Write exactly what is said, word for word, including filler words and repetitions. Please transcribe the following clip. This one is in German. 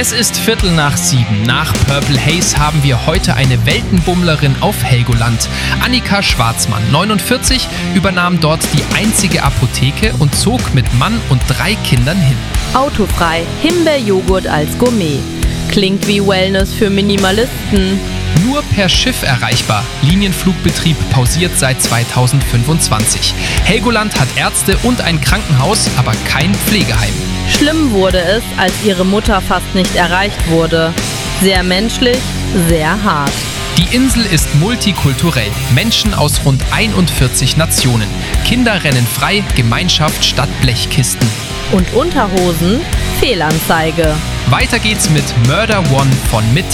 Es ist Viertel nach sieben. Nach Purple Haze haben wir heute eine Weltenbummlerin auf Helgoland. Annika Schwarzmann, neunundvierzig, übernahm dort die einzige Apotheke und zog mit Mann und drei Kindern hin. Autofrei, Himbeerjoghurt als Gourmet. Klingt wie Wellness für Minimalisten. Nur per Schiff erreichbar. Linienflugbetrieb pausiert seit zweitausendfünfundzwanzig. Helgoland hat Ärzte und ein Krankenhaus, aber kein Pflegeheim. Schlimm wurde es, als ihre Mutter fast nicht erreicht wurde. Sehr menschlich, sehr hart. Die Insel ist multikulturell. Menschen aus rund einundvierzig Nationen. Kinder rennen frei, Gemeinschaft statt Blechkisten. Und Unterhosen? Fehlanzeige. Weiter geht's mit Murder One von Mit